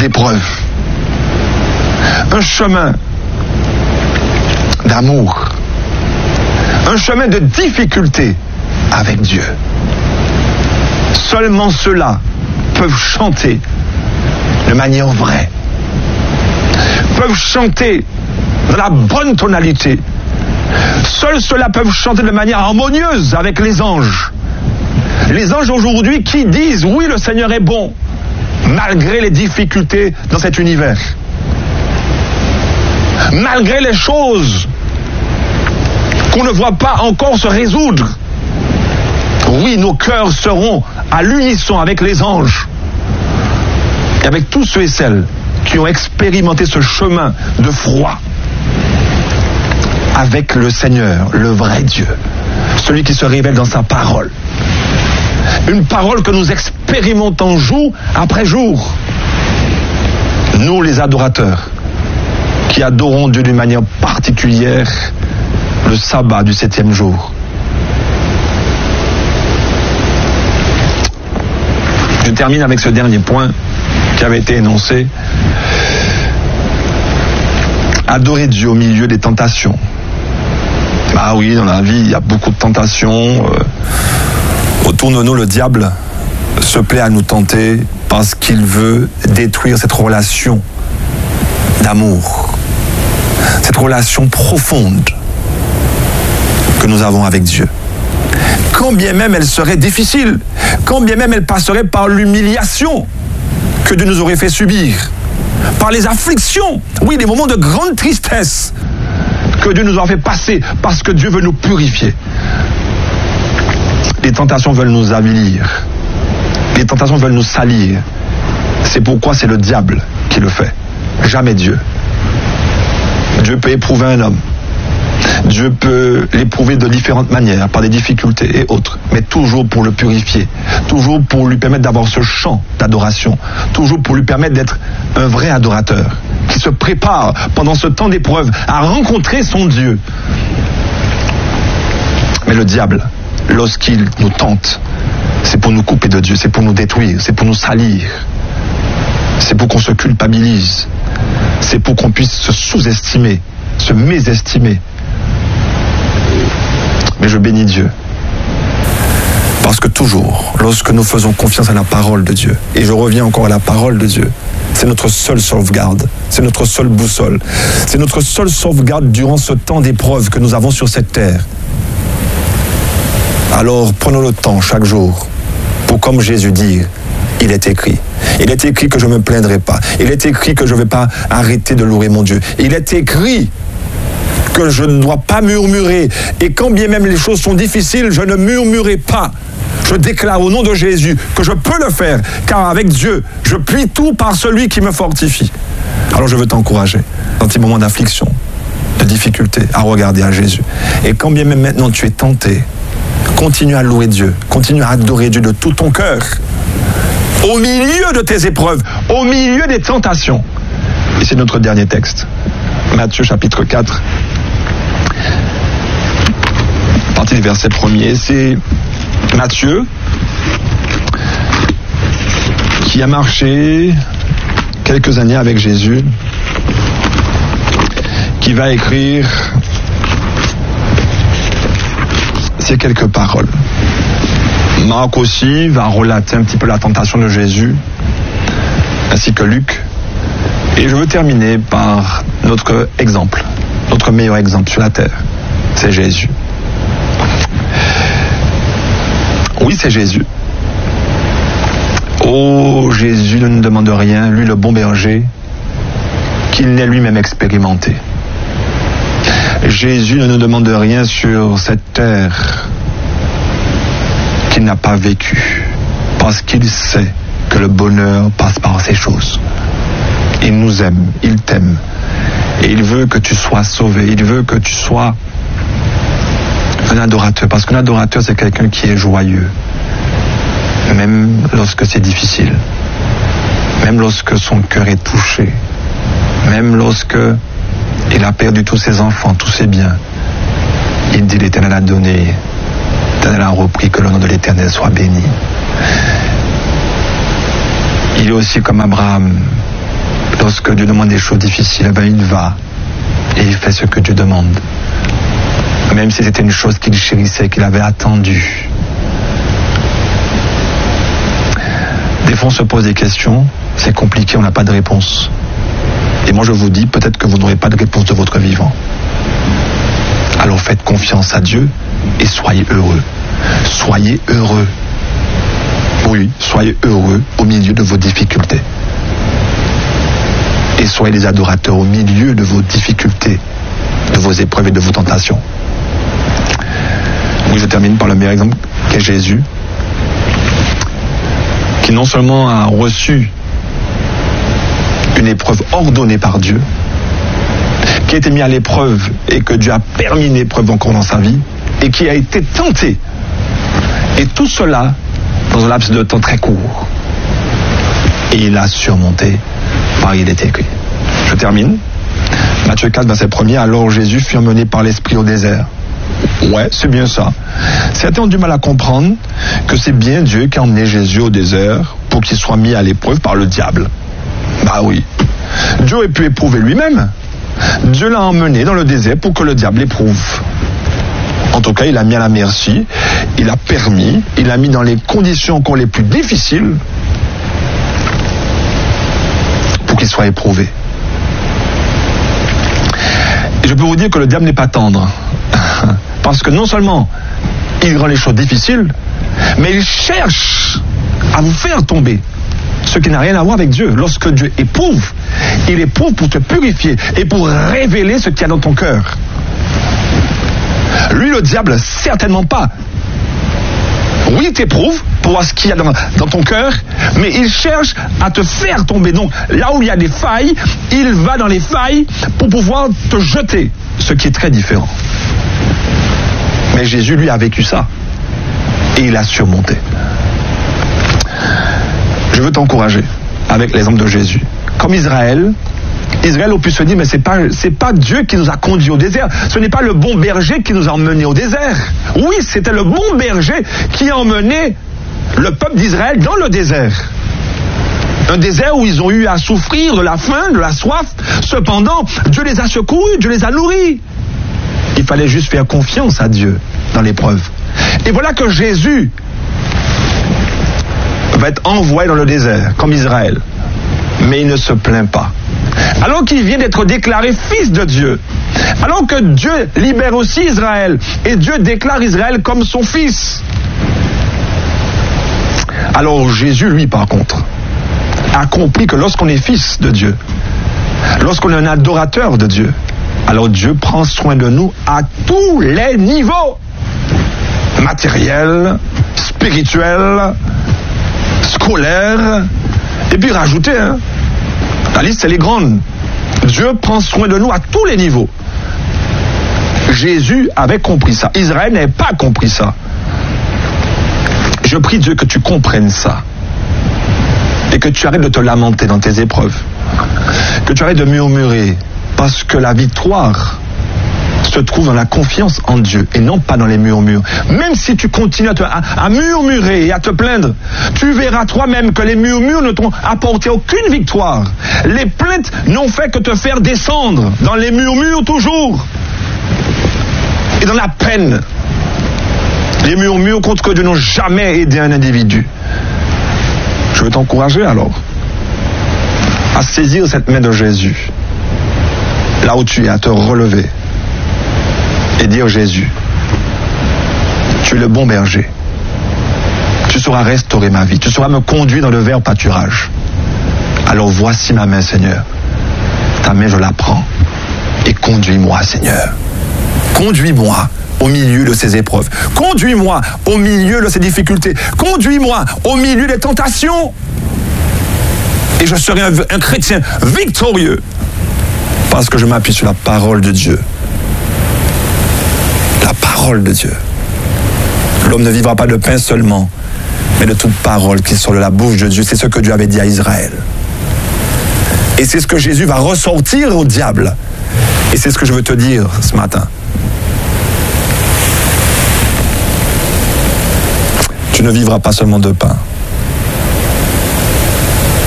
d'épreuves, un chemin d'amour, un chemin de difficulté avec Dieu. Seulement ceux-là peuvent chanter de manière vraie, peuvent chanter dans la bonne tonalité. Seuls ceux-là peuvent chanter de manière harmonieuse avec les anges. Les anges aujourd'hui qui disent oui, le Seigneur est bon, malgré les difficultés dans cet univers, malgré les choses qu'on ne voit pas encore se résoudre. Oui, nos cœurs seront à l'unisson avec les anges et avec tous ceux et celles qui ont expérimenté ce chemin de froid avec le Seigneur, le vrai Dieu, celui qui se révèle dans sa parole. Une parole que nous expérimentons jour après jour. Nous, les adorateurs, qui adorons Dieu d'une manière particulière le sabbat du 7e jour. Je termine avec ce dernier point qui avait été énoncé. Adorer Dieu au milieu des tentations. Ah oui, dans la vie, il y a beaucoup de tentations. Autour de nous, le diable se plaît à nous tenter parce qu'il veut détruire cette relation d'amour, cette relation profonde que nous avons avec Dieu. Quand bien même elle serait difficile, quand bien même elle passerait par l'humiliation que Dieu nous aurait fait subir, par les afflictions, oui, des moments de grande tristesse que Dieu nous a fait passer parce que Dieu veut nous purifier. Les tentations veulent nous avilir, les tentations veulent nous salir. C'est pourquoi c'est le diable qui le fait, jamais Dieu. Dieu peut éprouver un homme, Dieu peut l'éprouver de différentes manières, par des difficultés et autres, mais toujours pour le purifier, toujours pour lui permettre d'avoir ce chant d'adoration, toujours pour lui permettre d'être un vrai adorateur, qui se prépare pendant ce temps d'épreuve à rencontrer son Dieu. Mais le diable, lorsqu'il nous tente, c'est pour nous couper de Dieu, c'est pour nous détruire, c'est pour nous salir, c'est pour qu'on se culpabilise, c'est pour qu'on puisse se sous-estimer, se mésestimer. Mais je bénis Dieu. Parce que toujours, lorsque nous faisons confiance à la parole de Dieu, et je reviens encore à la parole de Dieu, c'est notre seule sauvegarde, c'est notre seule boussole, c'est notre seule sauvegarde durant ce temps d'épreuve que nous avons sur cette terre. Alors prenons le temps chaque jour pour, comme Jésus dit, il est écrit. Il est écrit que je ne me plaindrai pas. Il est écrit que je ne vais pas arrêter de louer mon Dieu. Il est écrit que je ne dois pas murmurer. Et quand bien même les choses sont difficiles, je ne murmurerai pas. Je déclare au nom de Jésus que je peux le faire, car avec Dieu, je puis tout par celui qui me fortifie. Alors je veux t'encourager, dans tes moments d'affliction, de difficulté, à regarder à Jésus. Et quand bien même maintenant tu es tenté, continue à louer Dieu, continue à adorer Dieu de tout ton cœur. Au milieu de tes épreuves, au milieu des tentations. Et c'est notre dernier texte. Matthieu chapitre 4, partie du verset 1er. C'est Matthieu qui a marché quelques années avec Jésus, qui va écrire ces quelques paroles. Marc aussi va relater un petit peu la tentation de Jésus, ainsi que Luc. Et je veux terminer par notre exemple, notre meilleur exemple sur la terre, c'est Jésus. Oui, c'est Jésus. Oh, Jésus ne nous demande rien, lui le bon berger, qu'il n'ait lui-même expérimenté. Jésus ne nous demande rien sur cette terre qu'il n'a pas vécu, parce qu'il sait que le bonheur passe par ces choses. Il nous aime, il t'aime, et il veut que tu sois sauvé, il veut que tu sois un adorateur, parce qu'un adorateur c'est quelqu'un qui est joyeux, même lorsque c'est difficile, même lorsque son cœur est touché, même lorsque il a perdu tous ses enfants, tous ses biens. Il dit l'Éternel a donné, l'Éternel a repris, que le nom de l'Éternel soit béni. Il est aussi comme Abraham, Lorsque Dieu demande des choses difficiles, il va et il fait ce que Dieu demande. Même si c'était une chose qu'il chérissait, qu'il avait attendue. Des fois, on se pose des questions, c'est compliqué, on n'a pas de réponse. Et moi, je vous dis, peut-être que vous n'aurez pas de réponse de votre vivant. Alors faites confiance à Dieu et soyez heureux. Soyez heureux. Oui, soyez heureux au milieu de vos difficultés. Et soyez des adorateurs au milieu de vos difficultés, de vos épreuves et de vos tentations. Oui, je termine par le meilleur exemple qu'est Jésus, qui non seulement a reçu une épreuve ordonnée par Dieu, qui a été mis à l'épreuve et que Dieu a permis une épreuve encore dans sa vie, et qui a été tenté. Et tout cela dans un laps de temps très court. Et il a surmonté par il est écrit. Je termine. Matthieu 4, verset 1er. Alors Jésus fut emmené par l'Esprit au désert. Ouais, c'est bien ça. Certains ont du mal à comprendre que c'est bien Dieu qui a emmené Jésus au désert pour qu'il soit mis à l'épreuve par le diable. Bah oui. Dieu aurait pu éprouver lui-même. Dieu l'a emmené dans le désert pour que le diable l'éprouve. En tout cas, il l'a mis à la merci, il a permis, il l'a mis dans les conditions encore les plus difficiles pour qu'il soit éprouvé. Et je peux vous dire que le diable n'est pas tendre. Parce que non seulement il rend les choses difficiles, mais il cherche à vous faire tomber. Ce qui n'a rien à voir avec Dieu. Lorsque Dieu éprouve, il éprouve pour te purifier et pour révéler ce qu'il y a dans ton cœur. Lui, le diable, certainement pas. Oui, il t'éprouve pour voir ce qu'il y a dans ton cœur, mais il cherche à te faire tomber. Donc, là où il y a des failles, il va dans les failles pour pouvoir te jeter, ce qui est très différent. Mais Jésus, lui, a vécu ça. Et il a surmonté. Je veux t'encourager avec l'exemple de Jésus. Comme Israël aurait pu se dire, mais c'est pas Dieu qui nous a conduits au désert. Ce n'est pas le bon berger qui nous a emmenés au désert. Oui, c'était le bon berger qui a emmené le peuple d'Israël dans le désert. Un désert où ils ont eu à souffrir de la faim, de la soif. Cependant, Dieu les a secourus, Dieu les a nourris. Il fallait juste faire confiance à Dieu dans l'épreuve. Et voilà que Jésus va être envoyé dans le désert, comme Israël. Mais il ne se plaint pas. Alors qu'il vient d'être déclaré fils de Dieu. Alors que Dieu libère aussi Israël. Et Dieu déclare Israël comme son fils. Alors Jésus, lui, par contre, a compris que lorsqu'on est fils de Dieu, lorsqu'on est un adorateur de Dieu, alors Dieu prend soin de nous à tous les niveaux. Matériel, spirituel, scolaire, et puis rajouter, la liste elle est grande. Dieu prend soin de nous à tous les niveaux. Jésus avait compris ça. Israël n'avait pas compris ça. Je prie Dieu que tu comprennes ça. Et que tu arrêtes de te lamenter dans tes épreuves. Que tu arrêtes de murmurer. Parce que la victoire se trouve dans la confiance en Dieu et non pas dans les murmures. Même si tu continues à murmurer et à te plaindre, tu verras toi-même que les murmures ne t'ont apporté aucune victoire. Les plaintes n'ont fait que te faire descendre dans les murmures toujours. Et dans la peine. Les murmures contre que Dieu n'ont jamais aidé un individu. Je veux t'encourager alors à saisir cette main de Jésus. Là où tu es, à te relever. Et dire Jésus, tu es le bon berger. Tu sauras restaurer ma vie. Tu sauras me conduire dans le vert pâturage. Alors voici ma main, Seigneur. Ta main, je la prends. Et conduis-moi, Seigneur. Conduis-moi au milieu de ces épreuves. Conduis-moi au milieu de ces difficultés. Conduis-moi au milieu des tentations. Et je serai un chrétien victorieux. Parce que je m'appuie sur la parole de Dieu. La parole de Dieu. L'homme ne vivra pas de pain seulement, mais de toute parole qui sort de la bouche de Dieu. C'est ce que Dieu avait dit à Israël. Et c'est ce que Jésus va ressortir au diable. Et c'est ce que je veux te dire ce matin. Tu ne vivras pas seulement de pain,